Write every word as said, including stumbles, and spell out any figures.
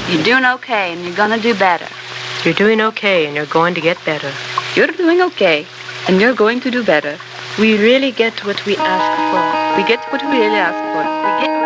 You're doing okay, and you're gonna do better. You're doing okay, and you're going to get better. You're doing okay, and you're going to do better. We really get what we ask for. We get what we really ask for. We get